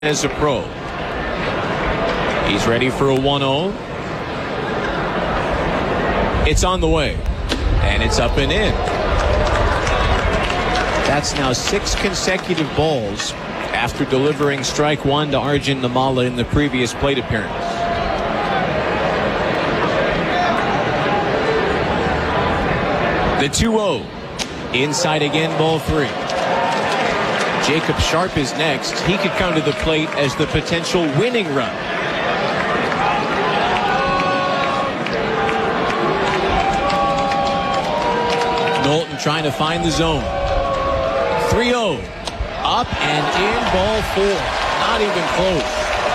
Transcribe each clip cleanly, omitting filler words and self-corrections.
as a pro. He's ready for a 1-0. It's on the way, and it's up and in. That's now 6 consecutive balls after delivering strike one to Arjun Nimmala in the previous plate appearance. The 2-0. Inside again, ball 3. Jacob Sharp is next. He could come to the plate as the potential winning run. Knowlton trying to find the zone. 3-0. Up and in, ball 4. Not even close.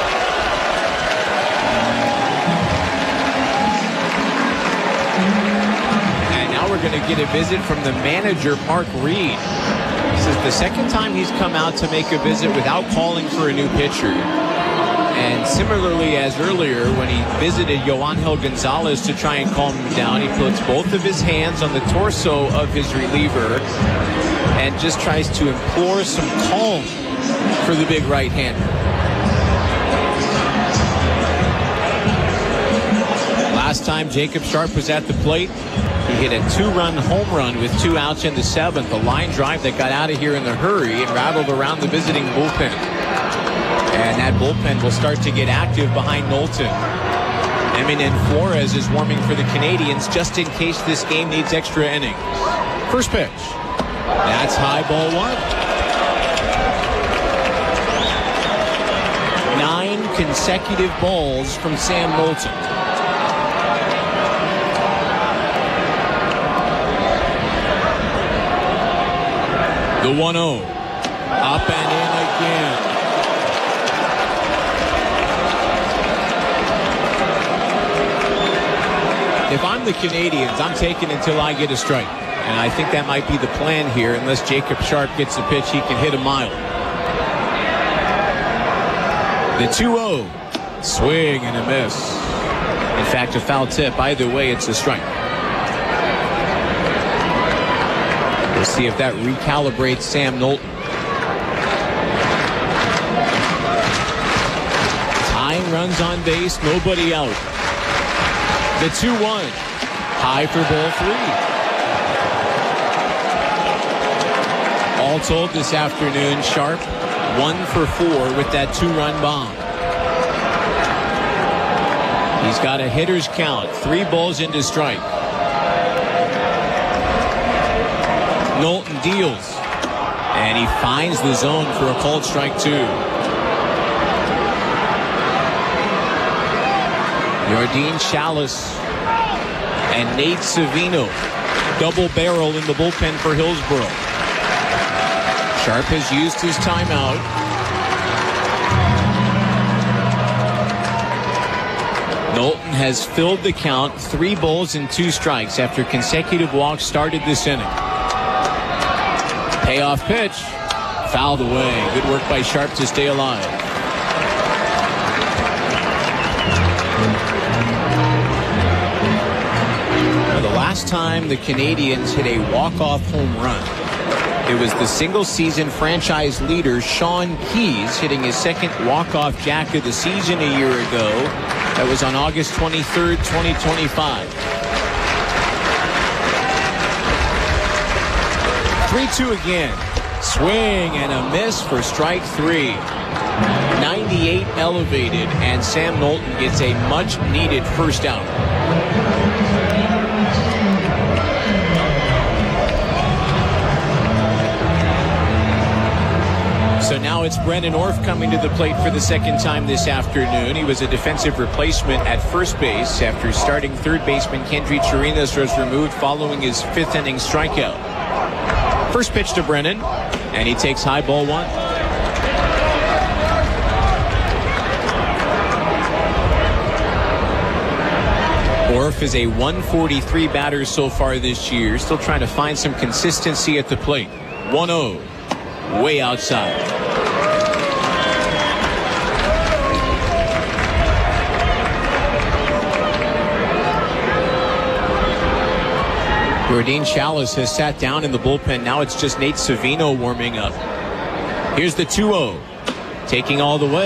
And now we're going to get a visit from the manager, Mark Reed. This is the second time he's come out to make a visit without calling for a new pitcher. And similarly as earlier, when he visited Yoangel Gonzalez to try and calm him down, he puts both of his hands on the torso of his reliever and just tries to implore some calm for the big right-hander. Last time Jacob Sharp was at the plate, he hit a 2-run home run with 2 outs in the 7th, a line drive that got out of here in a hurry and rattled around the visiting bullpen. And that bullpen will start to get active behind Knowlton. Eminent Flores is warming for the Canadians just in case this game needs extra innings. First pitch. That's high, ball 1. 9 consecutive balls from Sam Knowlton. The 1-0. Up and in again. If I'm the Canadians, I'm taking until I get a strike. And I think that might be the plan here. Unless Jacob Sharp gets a pitch, he can hit a mile. The 2-0. Swing and a miss. In fact, a foul tip. Either way, it's a strike. We'll see if that recalibrates Sam Knowlton. Tying runs on base, nobody out. The 2-1. High for ball 3. All told this afternoon, Sharp 1 for 4 with that 2-run bomb. He's got a hitter's count, 3 balls into strike. Knowlton deals, and he finds the zone for a called strike 2. Yardine Chalice and Nate Savino double barrel in the bullpen for Hillsborough. Sharp has used his timeout. Knowlton has filled the count, 3 balls and 2 strikes after consecutive walks started this inning. Payoff pitch, fouled away. Good work by Sharp to stay alive. Well, the last time the Canadians hit a walk-off home run, it was the single-season franchise leader Sean Keyes hitting his second walk-off jack of the season a year ago. That was on August 23rd, 2025. 3-2 again. Swing and a miss for strike 3. 98 elevated, and Sam Knowlton gets a much-needed first out. So now it's Brendan Orff coming to the plate for the second time this afternoon. He was a defensive replacement at first base after starting third baseman Kendry Chirinos was removed following his 5th inning strikeout. First pitch to Brennan, and he takes high, ball 1. Orff is a 143 batter so far this year, still trying to find some consistency at the plate. 1-0, way outside. Yardine Chalice has sat down in the bullpen. Now it's just Nate Savino warming up. Here's the 2-0. taking all the way.